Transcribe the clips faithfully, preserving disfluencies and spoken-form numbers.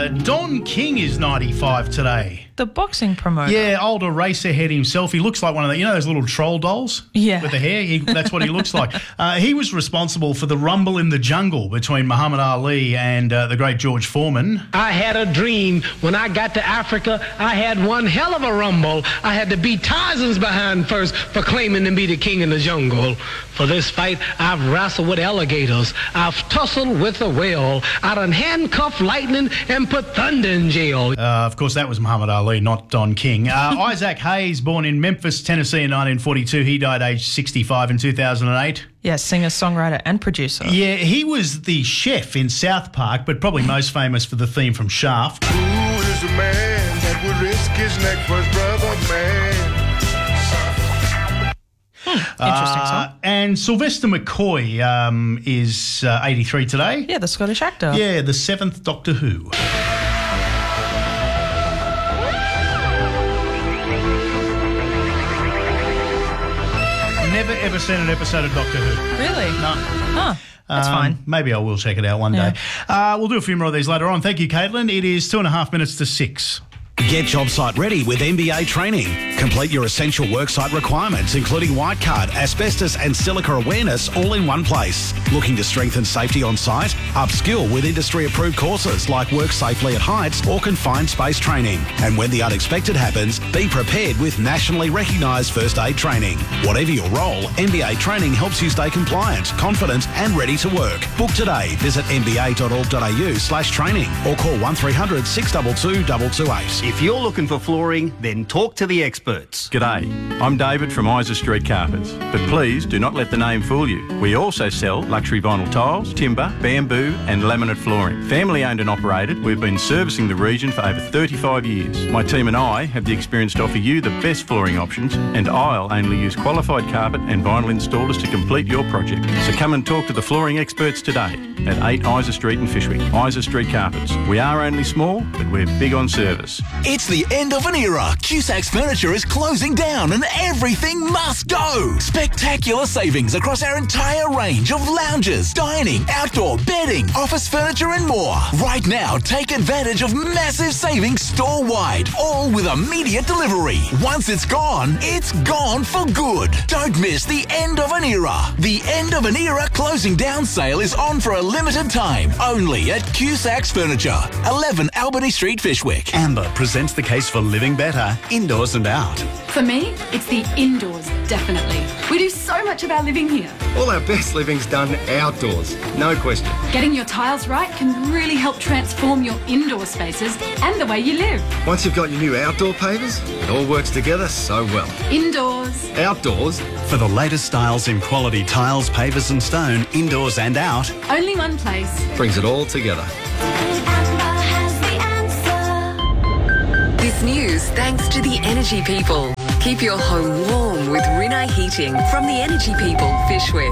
Don King is ninety-five today. The boxing promoter. Yeah, older racer head himself. He looks like one of the, you know, those little troll dolls? Yeah. With the hair? He, that's what he looks like. Uh, he was responsible for the rumble in the jungle between Muhammad Ali and uh, the great George Foreman. I had a dream when I got to Africa. I had one hell of a rumble. I had to beat Tarzan's behind first for claiming to be the king in the jungle. For this fight, I've wrestled with alligators. I've tussled with a whale. I done handcuffed lightning and put thunder in jail. Uh, of course, that was Muhammad Ali, not Don King. Uh, Isaac Hayes, born in Memphis, Tennessee in nineteen forty-two. He died aged sixty-five in two thousand eight. Yeah, singer, songwriter and producer. Yeah, he was the chef in South Park, but probably most famous for the theme from Shaft. Who is the man that would risk his neck for his brother, man? Hmm, interesting Uh, song. and Sylvester McCoy um, is uh, eighty-three today. Yeah, the Scottish actor. Yeah, the seventh Doctor Who. Never ever seen an episode of Doctor Who. Really? No. Huh. That's Um, fine. Maybe I will check it out one Yeah. day. Uh, we'll do a few more of these later on. Thank you, Caitlin. It is two and a half minutes to six. Get job site ready with M B A training. Complete your essential worksite requirements, including white card, asbestos and silica awareness, all in one place. Looking to strengthen safety on site? Upskill with industry-approved courses like Work Safely at Heights or Confined Space training. And when the unexpected happens, be prepared with nationally recognised first aid training. Whatever your role, M B A training helps you stay compliant, confident and ready to work. Book today. Visit m b a dot org dot a u slash training or call one three hundred six two two two two eight. If you're looking for flooring, then talk to the experts. G'day, I'm David from Isa Street Carpets, but please do not let the name fool you. We also sell luxury vinyl tiles, timber, bamboo and laminate flooring. Family owned and operated, we've been servicing the region for over thirty-five years. My team and I have the experience to offer you the best flooring options, and I'll only use qualified carpet and vinyl installers to complete your project. So come and talk to the flooring experts today at eight Isa Street in Fishwick. Isa Street Carpets. We are only small, but we're big on service. It's the end of an era. Cusac's Furniture is closing down and everything must go. Spectacular savings across our entire range of lounges, dining, outdoor, bedding, office furniture and more. Right now, take advantage of massive savings store-wide, all with immediate delivery. Once it's gone, it's gone for good. Don't miss the end of an era. The end of an era closing down sale is on for a limited time, only at Cusac's Furniture, eleven Albany Street, Fishwick. Amber presents the case for living better, indoors and out. For me, it's the indoors, definitely. We do so much of our living here. All our best living's done outdoors, no question. Getting your tiles right can really help transform your indoor spaces and the way you live. Once you've got your new outdoor pavers, it all works together so well. Indoors. Outdoors. For the latest styles in quality tiles, pavers and stone, indoors and out. Only one place. Brings it all together. This news thanks to the Energy People. Keep your home warm with Rinnai Heating from the Energy People, Fishwick.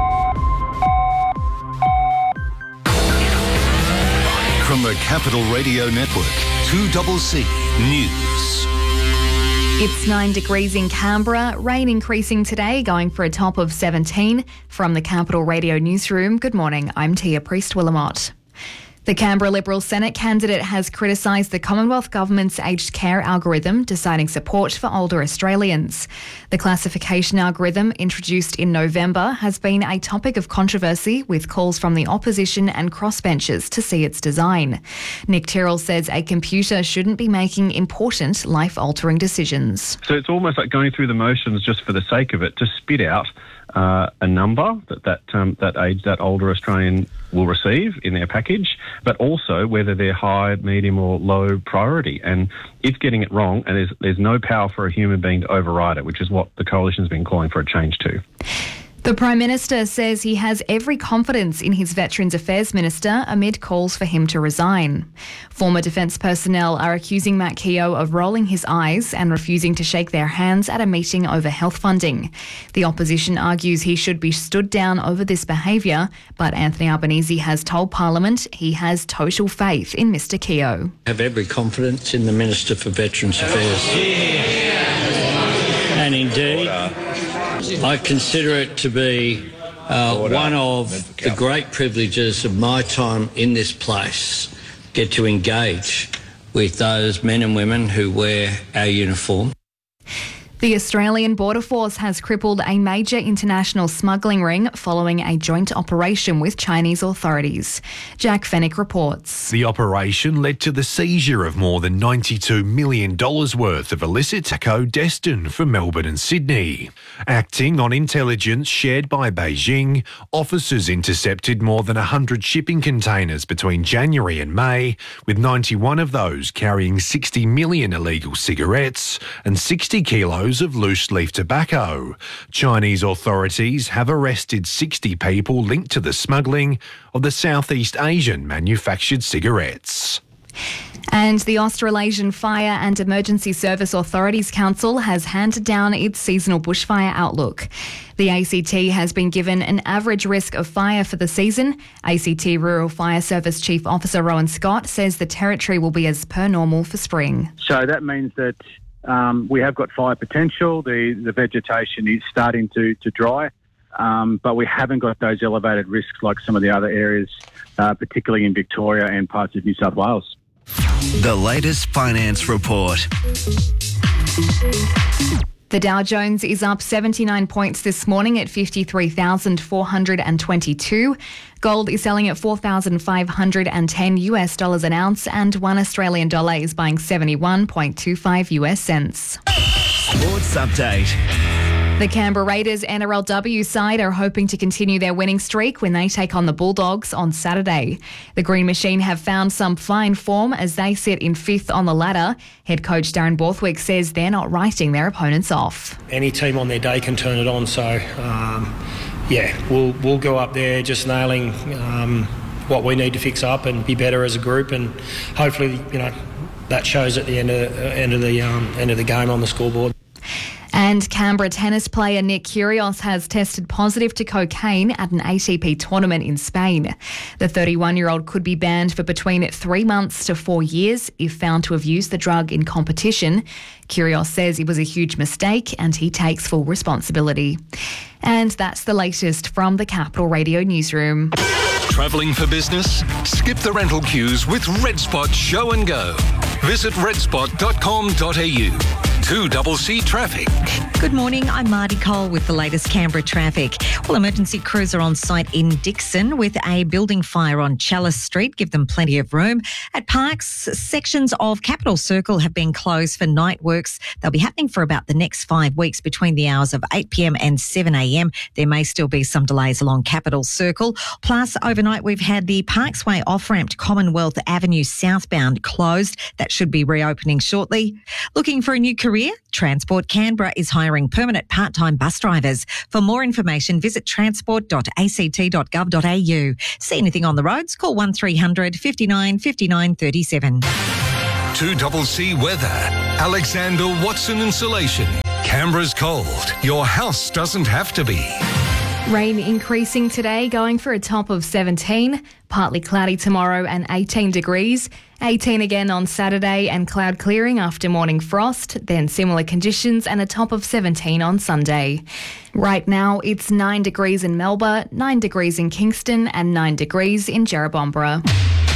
From the Capital Radio Network, two C C News. It's nine degrees in Canberra, rain increasing today, going for a top of seventeen. From the Capital Radio Newsroom, good morning, I'm Tia Priest-Willamott. The Canberra Liberal Senate candidate has criticised the Commonwealth Government's aged care algorithm, deciding support for older Australians. The classification algorithm, introduced in November, has been a topic of controversy, with calls from the opposition and crossbenchers to see its design. Nick Tyrrell says a computer shouldn't be making important life-altering decisions. So it's almost like going through the motions just for the sake of it, to spit out Uh, a number that that, um, that age, that older Australian will receive in their package, but also whether they're high, medium or low priority. And it's getting it wrong, and there's, there's no power for a human being to override it, which is what the coalition's been calling for a change to. The Prime Minister says he has every confidence in his Veterans Affairs Minister amid calls for him to resign. Former Defence personnel are accusing Matt Keogh of rolling his eyes and refusing to shake their hands at a meeting over health funding. The opposition argues he should be stood down over this behaviour, but Anthony Albanese has told Parliament he has total faith in Mr Keogh. I have every confidence in the Minister for Veterans Affairs. And indeed, I consider it to be uh, one of the great privileges of my time in this place get to engage with those men and women who wear our uniform. The Australian Border Force has crippled a major international smuggling ring following a joint operation with Chinese authorities. Jack Fennick reports. The operation led to the seizure of more than ninety-two million dollars worth of illicit tobacco destined for Melbourne and Sydney. Acting on intelligence shared by Beijing, officers intercepted more than one hundred shipping containers between January and May, with ninety-one of those carrying sixty million illegal cigarettes and sixty kilos of loose-leaf tobacco. Chinese authorities have arrested sixty people linked to the smuggling of the Southeast Asian manufactured cigarettes. And the Australasian Fire and Emergency Service Authorities Council has handed down its seasonal bushfire outlook. The A C T has been given an average risk of fire for the season. A C T Rural Fire Service Chief Officer Rowan Scott says the territory will be as per normal for spring. So that means that Um, we have got fire potential. The, the vegetation is starting to, to dry, um, but we haven't got those elevated risks like some of the other areas, uh, particularly in Victoria and parts of New South Wales. The latest finance report. The Dow Jones is up seventy-nine points this morning at fifty-three thousand four hundred twenty-two. Gold is selling at four thousand five hundred ten US dollars an ounce, and one Australian dollar is buying seventy-one point two five US cents. Sports update. The Canberra Raiders N R L W side are hoping to continue their winning streak when they take on the Bulldogs on Saturday. The Green Machine have found some fine form as they sit in fifth on the ladder. Head coach Darren Borthwick says they're not writing their opponents off. Any team on their day can turn it on, so um, yeah, we'll we'll go up there just nailing um, what we need to fix up and be better as a group, and hopefully, you know, that shows at the end of end of the um, end of the game on the scoreboard. And Canberra tennis player Nick Kyrgios has tested positive to cocaine at an A T P tournament in Spain. The thirty-one-year-old could be banned for between three months to four years if found to have used the drug in competition. Kyrgios says it was a huge mistake and he takes full responsibility. And that's the latest from the Capital Radio newsroom. Travelling for business? Skip the rental queues with Red Spot Show and Go. Visit red spot dot com dot a u. two C C Traffic. Good morning, I'm Marty Cole with the latest Canberra traffic. Well, emergency crews are on site in Dixon with a building fire on Chalice Street. Give them plenty of room. At Parks, sections of Capital Circle have been closed for night works. They'll be happening for about the next five weeks between the hours of eight p m and seven a m. There may still be some delays along Capital Circle. Plus, overnight we've had the Parksway off-ramp to Commonwealth Avenue southbound closed. That should be reopening shortly. Looking for a new career? Transport Canberra is hiring permanent part-time bus drivers. For more information, visit transport dot a c t dot gov dot a u. See anything on the roads? Call one three hundred fifty-nine fifty-nine thirty-seven. two C C Weather. Alexander Watson Insulation. Canberra's cold. Your house doesn't have to be. Rain increasing today, going for a top of seventeen. Partly cloudy tomorrow and eighteen degrees. eighteen again on Saturday and cloud clearing after morning frost. Then similar conditions and a top of seventeen on Sunday. Right now it's nine degrees in Melbourne, nine degrees in Kingston and nine degrees in Jerrabomberra.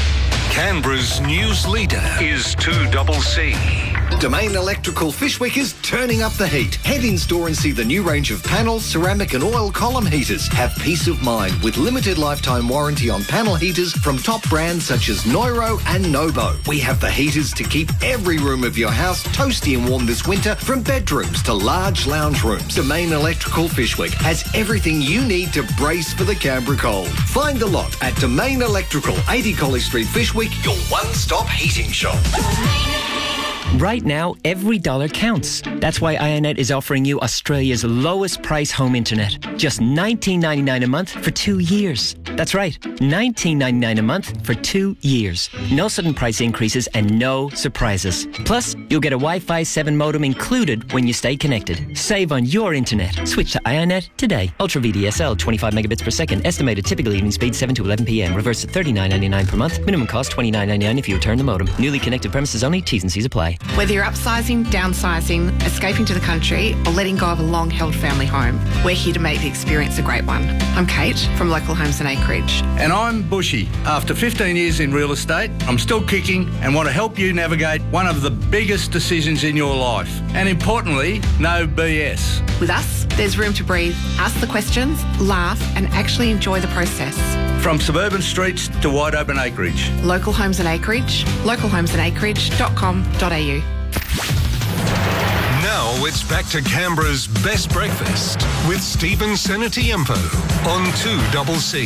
Canberra's news leader is two C C. Domain Electrical Fishwick is turning up the heat. Head in store and see the new range of panel, ceramic and oil column heaters. Have peace of mind with limited lifetime warranty on panel heaters from top brands such as Neuro and Nobo. We have the heaters to keep every room of your house toasty and warm this winter, from bedrooms to large lounge rooms. Domain Electrical Fishwick has everything you need to brace for the Canberra cold. Find the lot at Domain Electrical, eighty College Street, Fishwick, your one-stop heating shop. Right now, every dollar counts. That's why Ionet is offering you Australia's lowest price home internet. Just nineteen ninety-nine a month for two years. That's right, nineteen ninety-nine a month for two years. No sudden price increases and no surprises. Plus, you'll get a Wi-Fi seven modem included when you stay connected. Save on your internet. Switch to Ionet today. Ultra V D S L, twenty-five megabits per second. Estimated typical evening speed seven to eleven p m. Reverse at thirty-nine ninety-nine per month. Minimum cost twenty-nine ninety-nine if you return the modem. Newly connected premises only. T's and C's apply. apply. Whether you're upsizing, downsizing, escaping to the country, or letting go of a long-held family home, we're here to make the experience a great one. I'm Kate from Local Homes and Acreage. And I'm Bushy. After fifteen years in real estate, I'm still kicking and want to help you navigate one of the biggest decisions in your life. And importantly, no B S. With us, there's room to breathe, ask the questions, laugh, and actually enjoy the process. From suburban streets to wide open acreage. Local Homes and Acreage, local homes and acreage dot com dot a u. Now it's back to Canberra's best breakfast with Stephen Senatiempo on two double C.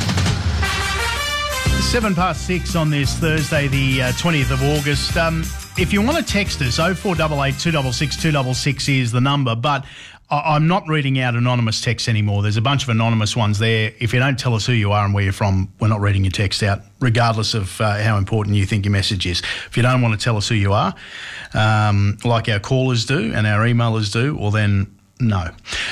Seven past six on this Thursday, the uh, twentieth of August. Um, if you want to text us, oh four eight eight, two six six, two six six is the number, but I- I'm not reading out anonymous texts anymore. There's a bunch of anonymous ones there. If you don't tell us who you are and where you're from, we're not reading your text out, regardless of uh, how important you think your message is. If you don't want to tell us who you are, um, like our callers do and our emailers do, well then, no.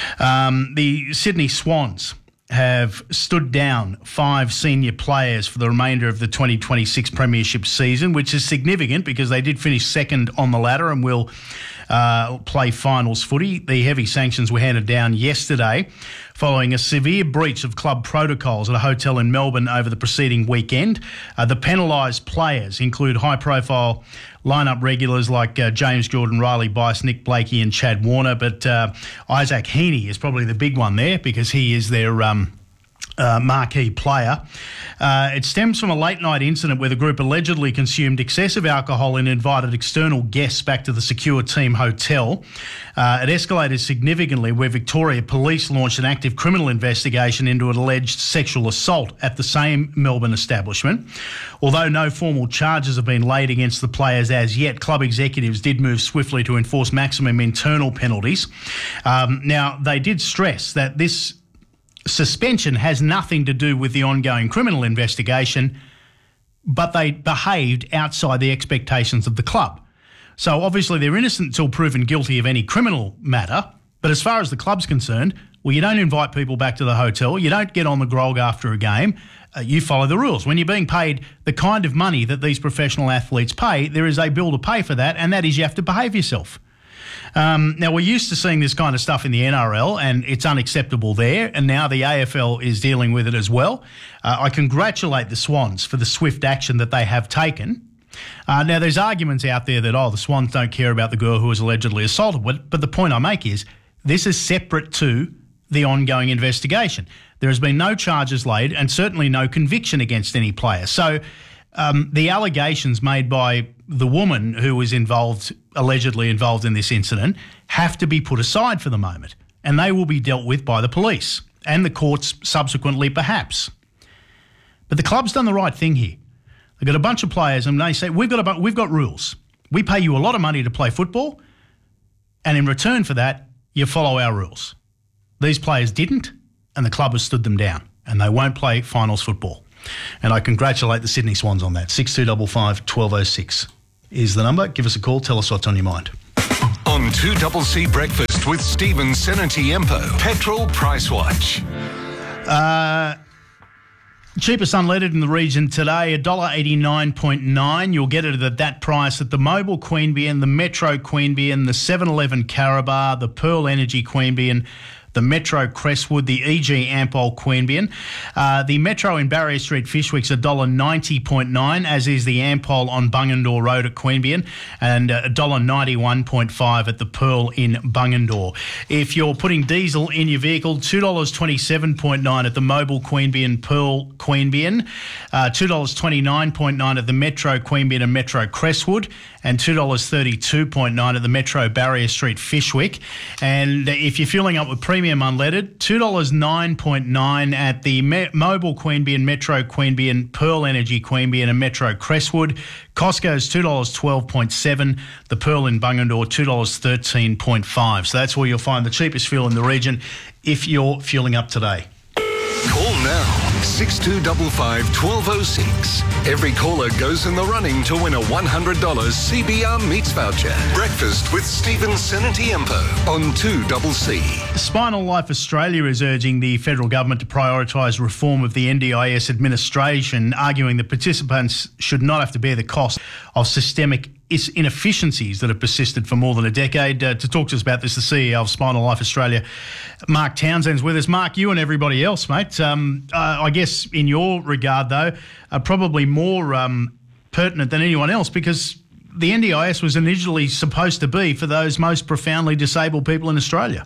Um, the Sydney Swans have stood down five senior players for the remainder of the twenty twenty-six Premiership season, which is significant because they did finish second on the ladder and will uh, play finals footy. The heavy sanctions were handed down yesterday following a severe breach of club protocols at a hotel in Melbourne over the preceding weekend. Uh, the penalised players include high-profile line-up regulars like uh, James Jordan, Riley Bice, Nick Blakey and Chad Warner, but uh, Isaac Heaney is probably the big one there because he is their um, uh, marquee player. Uh, it stems from a late-night incident where the group allegedly consumed excessive alcohol and invited external guests back to the secure team hotel. Uh, it escalated significantly where Victoria Police launched an active criminal investigation into an alleged sexual assault at the same Melbourne establishment. Although no formal charges have been laid against the players as yet, club executives did move swiftly to enforce maximum internal penalties. Um, now, they did stress that this suspension has nothing to do with the ongoing criminal investigation, but they behaved outside the expectations of the club. So obviously they're innocent until proven guilty of any criminal matter, but as far as the club's concerned, well, you don't invite people back to the hotel, you don't get on the grog after a game, uh, you follow the rules. When you're being paid the kind of money that these professional athletes pay, there is a bill to pay for that, and that is you have to behave yourself. Um, now, we're used to seeing this kind of stuff in the N R L and it's unacceptable there, and now the A F L is dealing with it as well. Uh, I congratulate the Swans for the swift action that they have taken. Uh, now, there's arguments out there that, oh, the Swans don't care about the girl who was allegedly assaulted, but, but the point I make is this is separate to the ongoing investigation. There has been no charges laid and certainly no conviction against any player. So um, the allegations made by the woman who was involved, allegedly involved in this incident, have to be put aside for the moment, and they will be dealt with by the police and the courts subsequently, perhaps. But the club's done the right thing here. They've got a bunch of players, and they say, we've got a, we've got rules. We pay you a lot of money to play football, and in return for that, you follow our rules. These players didn't, and the club has stood them down, and they won't play finals football. And I congratulate the Sydney Swans on that. six two five five, one two oh six is the number. Give us a call. Tell us what's on your mind. On two double C Breakfast with Stephen Senatiempo, Petrol Price Watch. Uh, cheapest unleaded in the region today, one dollar eighty-nine point nine. You'll get it at that price at the Mobil Queanbeyan, the Metro Queanbeyan, the seven eleven Carabar, the Pearl Energy Queanbeyan, the Metro Crestwood, the E G Ampol Queanbeyan. Uh, the Metro in Barrier Street Fishwick's one dollar ninety point nine, as is the Ampol on Bungendore Road at Queanbeyan, and uh, one dollar ninety-one point five at the Pearl in Bungendore. If you're putting diesel in your vehicle, two dollars twenty-seven point nine at the Mobil Queanbeyan, Pearl Queanbeyan, uh, two dollars twenty-nine point nine at the Metro Queanbeyan and Metro Crestwood, and two dollars thirty-two point nine at the Metro Barrier Street Fishwick. And if you're filling up with premium unleaded, two dollars nine point nine at the Me- Mobil Queanbeyan, Metro Queanbeyan, Pearl Energy Queanbeyan and Metro Crestwood. Costco's two dollars twelve point seven, the Pearl in Bungendore two dollars thirteen point five. So that's where you'll find the cheapest fuel in the region if you're fueling up today. Call now, six two five five, one two oh six. Every caller goes in the running to win a one hundred dollars C B R Meats voucher. Breakfast with Stephen Senatiempo on two double C. Spinal Life Australia is urging the federal government to prioritise reform of the N D I S administration, arguing that participants should not have to bear the cost of systemic is inefficiencies that have persisted for more than a decade. Uh, to talk to us about this, the C E O of Spinal Life Australia, Mark Townsend's with us. Mark, you and everybody else, mate. Um, uh, I guess in your regard, though, are probably more um, pertinent than anyone else, because the N D I S was initially supposed to be for those most profoundly disabled people in Australia.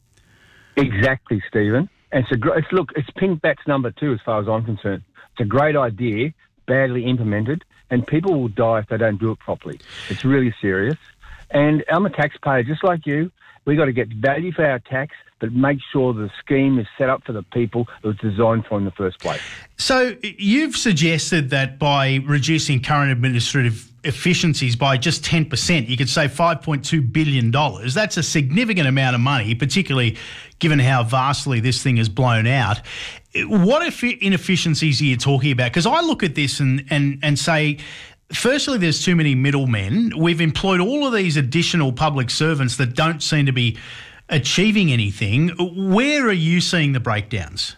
Exactly, Stephen. And it's a gr- it's, look, it's Pink Bat's number two as far as I'm concerned. It's a great idea, badly implemented, and people will die if they don't do it properly. It's really serious. And I'm a taxpayer just like you. We've got to get value for our tax, but make sure the scheme is set up for the people it was designed for in the first place. So you've suggested that by reducing current administrative efficiencies by just ten percent, you could save five point two billion dollars. That's a significant amount of money, particularly given how vastly this thing has blown out. What if inefficiencies are you talking about? Because I look at this and, and, and say, firstly, there's too many middlemen. We've employed all of these additional public servants that don't seem to be achieving anything. Where are you seeing the breakdowns?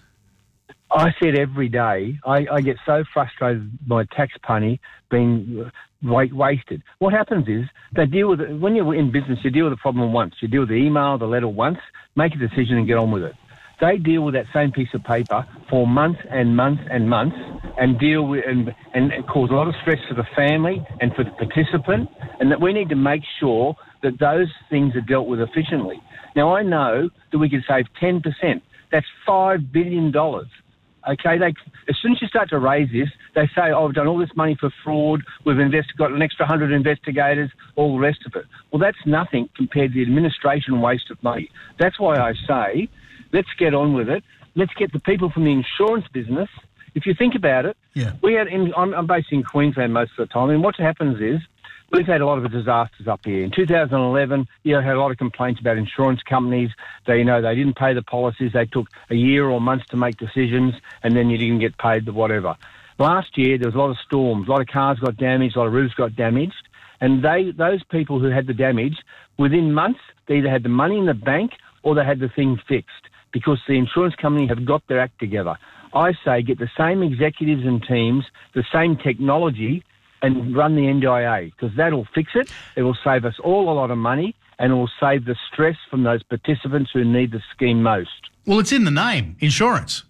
I see it every day. I, I get so frustrated by tax money being wasted. What happens is they deal with it. When you're in business, you deal with the problem once. You deal with the email, the letter once, make a decision and get on with it. They deal with that same piece of paper for months and months and months and deal with and, and cause a lot of stress for the family and for the participant, and that we need to make sure that those things are dealt with efficiently. Now, I know that we can save ten percent. That's five billion dollars. Okay, they, as soon as you start to raise this, they say, oh, we've done all this money for fraud, we've invested, got an extra one hundred investigators, all the rest of it. Well, that's nothing compared to the administration waste of money. That's why I say, let's get on with it. Let's get the people from the insurance business. If you think about it, yeah. we had. In, I'm, I'm based in Queensland most of the time, and what happens is we've had a lot of disasters up here. In two thousand eleven, you know, had a lot of complaints about insurance companies. They, you know, they didn't pay the policies. They took a year or months to make decisions, and then you didn't get paid the whatever. Last year, there was a lot of storms. A lot of cars got damaged. A lot of roofs got damaged. And they, those people who had the damage, within months, they either had the money in the bank or they had the thing fixed because the insurance company have got their act together. I say get the same executives and teams, the same technology, and run the N D I A, because that'll fix it. It will save us all a lot of money, and it will save the stress from those participants who need the scheme most. Well, it's in the name, insurance.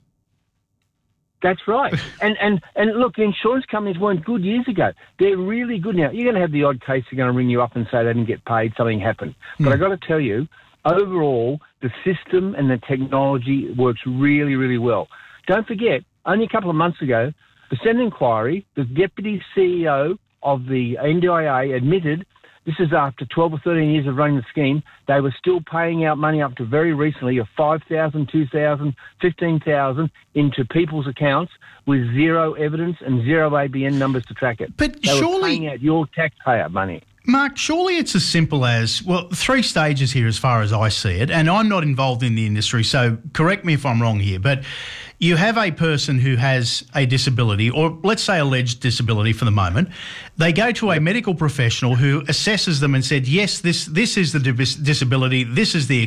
That's right. and, and and look, the insurance companies weren't good years ago. They're really good now. You're going to have the odd case they're going to ring you up and say they didn't get paid, something happened. Mm. But I've got to tell you, overall, the system and the technology works really, really well. Don't forget, only a couple of months ago, the Senate inquiry, the deputy C E O of the N D I A admitted, this is after twelve or thirteen years of running the scheme, they were still paying out money up to very recently of five thousand dollars, two thousand dollars, fifteen thousand dollars into people's accounts with zero evidence and zero A B N numbers to track it. But they surely, were paying out your taxpayer money. Mark, surely it's as simple as, well, three stages here as far as I see it, and I'm not involved in the industry, so correct me if I'm wrong here, but you have a person who has a disability, or let's say alleged disability for the moment. They go to a medical professional who assesses them and said, yes, this this is the dis- disability, this is the